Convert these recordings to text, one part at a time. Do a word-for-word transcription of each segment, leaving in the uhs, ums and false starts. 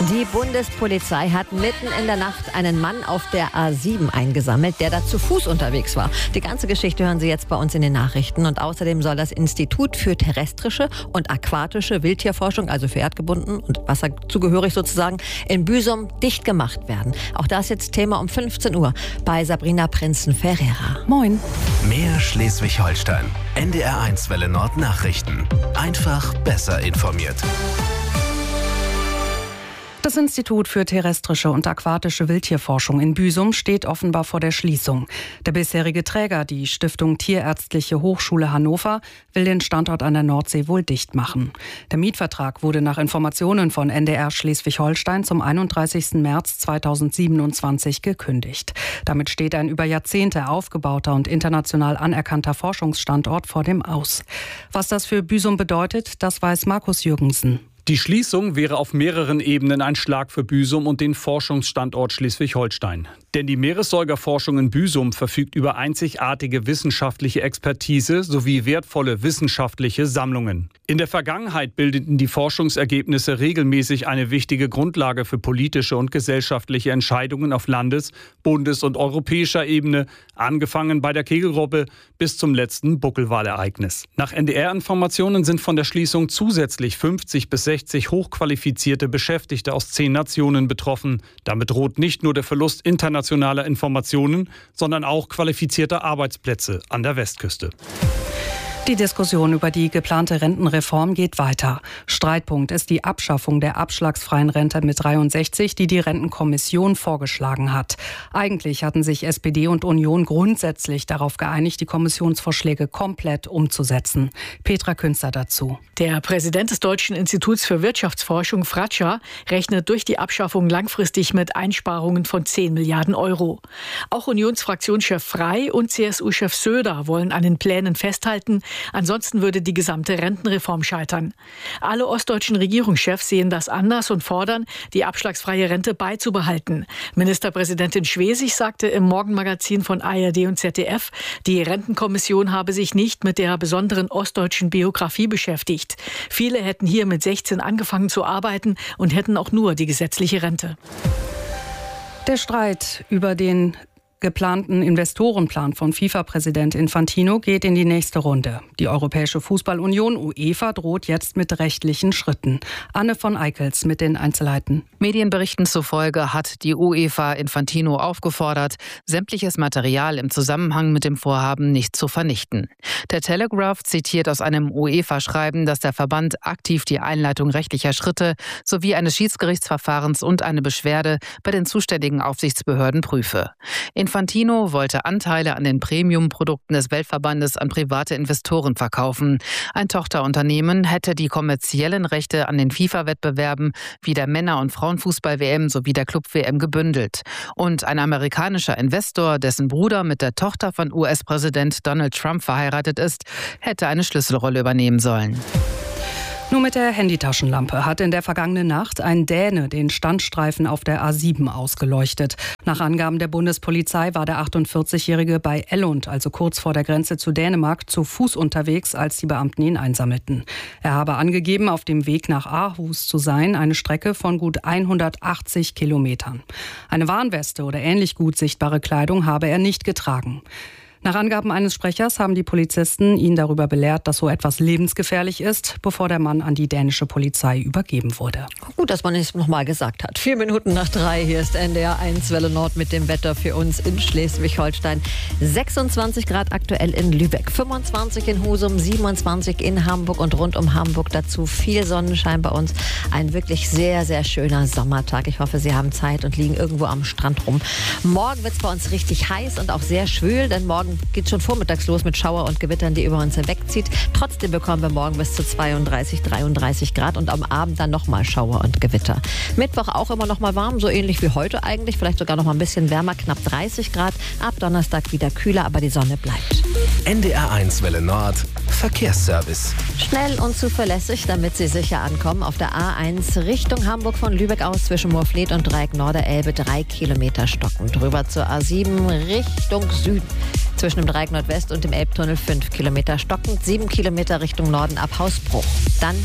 Die Bundespolizei hat mitten in der Nacht einen Mann auf der A sieben eingesammelt, der da zu Fuß unterwegs war. Die ganze Geschichte hören Sie jetzt bei uns in den Nachrichten. Und außerdem soll das Institut für terrestrische und aquatische Wildtierforschung, also für erdgebunden und wasserzugehörig sozusagen, in Büsum dicht gemacht werden. Auch das jetzt Thema um fünfzehn Uhr bei Sabrina Prinzen-Ferreira. Moin. Mehr Schleswig-Holstein. N D R eins Welle Nord Nachrichten. Einfach besser informiert. Das Institut für terrestrische und aquatische Wildtierforschung in Büsum steht offenbar vor der Schließung. Der bisherige Träger, die Stiftung Tierärztliche Hochschule Hannover, will den Standort an der Nordsee wohl dicht machen. Der Mietvertrag wurde nach Informationen von N D R Schleswig-Holstein zum einunddreißigsten März zweitausendsiebenundzwanzig gekündigt. Damit steht ein über Jahrzehnte aufgebauter und international anerkannter Forschungsstandort vor dem Aus. Was das für Büsum bedeutet, das weiß Markus Jürgensen. Die Schließung wäre auf mehreren Ebenen ein Schlag für Büsum und den Forschungsstandort Schleswig-Holstein. Denn die Meeressäugerforschung in Büsum verfügt über einzigartige wissenschaftliche Expertise sowie wertvolle wissenschaftliche Sammlungen. In der Vergangenheit bildeten die Forschungsergebnisse regelmäßig eine wichtige Grundlage für politische und gesellschaftliche Entscheidungen auf Landes-, Bundes- und europäischer Ebene, angefangen bei der Kegelrobbe bis zum letzten Buckelwalereignis. Nach N D R-Informationen sind von der Schließung zusätzlich fünfzig bis sechzig hochqualifizierte Beschäftigte aus zehn Nationen betroffen. Damit droht nicht nur der Verlust internationaler Informationen, sondern auch qualifizierter Arbeitsplätze an der Westküste. Die Diskussion über die geplante Rentenreform geht weiter. Streitpunkt ist die Abschaffung der abschlagsfreien Rente mit dreiundsechzig, die die Rentenkommission vorgeschlagen hat. Eigentlich hatten sich S P D und Union grundsätzlich darauf geeinigt, die Kommissionsvorschläge komplett umzusetzen. Petra Künzer dazu. Der Präsident des Deutschen Instituts für Wirtschaftsforschung, Fratscher, rechnet durch die Abschaffung langfristig mit Einsparungen von zehn Milliarden Euro. Auch Unionsfraktionschef Frey und C S U-Chef Söder wollen an den Plänen festhalten. Ansonsten würde die gesamte Rentenreform scheitern. Alle ostdeutschen Regierungschefs sehen das anders und fordern, die abschlagsfreie Rente beizubehalten. Ministerpräsidentin Schwesig sagte im Morgenmagazin von A R D und Z D F, die Rentenkommission habe sich nicht mit der besonderen ostdeutschen Biografie beschäftigt. Viele hätten hier mit sechzehn angefangen zu arbeiten und hätten auch nur die gesetzliche Rente. Der Streit über den geplanten Investorenplan von FIFA-Präsident Infantino geht in die nächste Runde. Die Europäische Fußballunion UEFA droht jetzt mit rechtlichen Schritten. Anne von Eickels mit den Einzelheiten. Medienberichten zufolge hat die UEFA Infantino aufgefordert, sämtliches Material im Zusammenhang mit dem Vorhaben nicht zu vernichten. Der Telegraph zitiert aus einem UEFA-Schreiben, dass der Verband aktiv die Einleitung rechtlicher Schritte sowie eines Schiedsgerichtsverfahrens und eine Beschwerde bei den zuständigen Aufsichtsbehörden prüfe. Infantino wollte Anteile an den Premium-Produkten des Weltverbandes an private Investoren verkaufen. Ein Tochterunternehmen hätte die kommerziellen Rechte an den FIFA-Wettbewerben wie der Männer- und Frauenfußball-W M sowie der Club-W M gebündelt. Und ein amerikanischer Investor, dessen Bruder mit der Tochter von U S-Präsident Donald Trump verheiratet ist, hätte eine Schlüsselrolle übernehmen sollen. Nur mit der Handytaschenlampe hat in der vergangenen Nacht ein Däne den Standstreifen auf der A sieben ausgeleuchtet. Nach Angaben der Bundespolizei war der achtundvierzigjährige bei Ellund, also kurz vor der Grenze zu Dänemark, zu Fuß unterwegs, als die Beamten ihn einsammelten. Er habe angegeben, auf dem Weg nach Aarhus zu sein, eine Strecke von gut hundertachtzig Kilometern. Eine Warnweste oder ähnlich gut sichtbare Kleidung habe er nicht getragen. Nach Angaben eines Sprechers haben die Polizisten ihn darüber belehrt, dass so etwas lebensgefährlich ist, bevor der Mann an die dänische Polizei übergeben wurde. Gut, dass man es nochmal gesagt hat. Vier Minuten nach drei, hier ist N D R eins Welle Nord mit dem Wetter für uns in Schleswig-Holstein. sechsundzwanzig Grad aktuell in Lübeck, fünfundzwanzig in Husum, siebenundzwanzig in Hamburg und rund um Hamburg. Dazu viel Sonnenschein bei uns. Ein wirklich sehr, sehr schöner Sommertag. Ich hoffe, Sie haben Zeit und liegen irgendwo am Strand rum. Morgen wird es bei uns richtig heiß und auch sehr schwül, denn morgen geht schon vormittags los mit Schauer und Gewittern, die über uns hinwegzieht. Trotzdem bekommen wir morgen bis zu zweiunddreißig, dreiunddreißig Grad und am Abend dann nochmal Schauer und Gewitter. Mittwoch auch immer noch mal warm, so ähnlich wie heute eigentlich, vielleicht sogar noch mal ein bisschen wärmer, knapp dreißig Grad. Ab Donnerstag wieder kühler, aber die Sonne bleibt. N D R eins Welle Nord Verkehrsservice. Schnell und zuverlässig, damit Sie sicher ankommen. Auf der A eins Richtung Hamburg von Lübeck aus zwischen Moorfleet und Dreieck Norderelbe drei Kilometer stocken. Drüber zur A sieben Richtung Süden. Zwischen dem Dreieck Nordwest und dem Elbtunnel fünf Kilometer stockend, sieben Kilometer Richtung Norden ab Hausbruch. Dann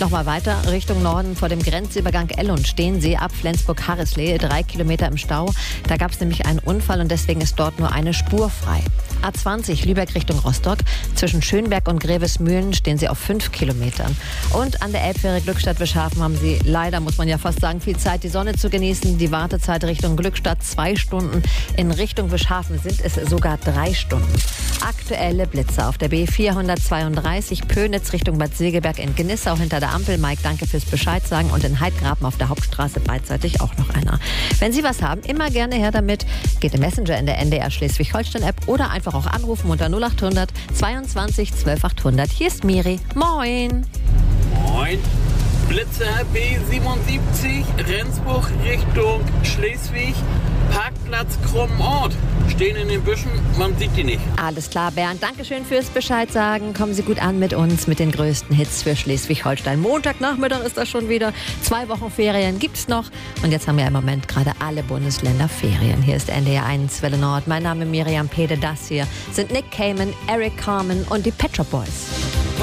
Nochmal weiter Richtung Norden vor dem Grenzübergang Ellund stehen Sie ab Flensburg-Harrisley, drei Kilometer im Stau. Da gab es nämlich einen Unfall und deswegen ist dort nur eine Spur frei. A zwanzig Lübeck Richtung Rostock. Zwischen Schönberg und Grevesmühlen stehen Sie auf fünf Kilometern. Und an der Elbfähre Glückstadt-Wischhafen haben Sie leider, muss man ja fast sagen, viel Zeit, die Sonne zu genießen. Die Wartezeit Richtung Glückstadt zwei Stunden. In Richtung Wischhafen sind es sogar drei Stunden. Aktuelle Blitze auf der B vierhundertzweiunddreißig Pönitz Richtung Bad Segeberg in Gnissau hinter der Ampel. Mike, danke fürs Bescheid sagen. Und in Heidgraben auf der Hauptstraße beidseitig auch noch einer. Wenn Sie was haben, immer gerne her damit. Geht im Messenger in der N D R Schleswig-Holstein-App oder einfach auch anrufen unter null acht hundert zweiundzwanzig zwölf achthundert. Hier ist Miri. Moin. Moin. Blitze B siebenundsiebzig, Rendsburg Richtung Schleswig, Parkplatz Krummenort. Stehen in den Büschen, man sieht die nicht. Alles klar, Bernd. Dankeschön fürs Bescheid sagen. Kommen Sie gut an mit uns, mit den größten Hits für Schleswig-Holstein. Montagnachmittag ist das schon wieder. Zwei Wochen Ferien gibt's noch. Und jetzt haben ja im Moment gerade alle Bundesländer Ferien. Hier ist N D R eins Welle Nord. Mein Name ist Miriam Pede. Das hier sind Nick Cayman, Eric Carmen und die Pet Shop Boys.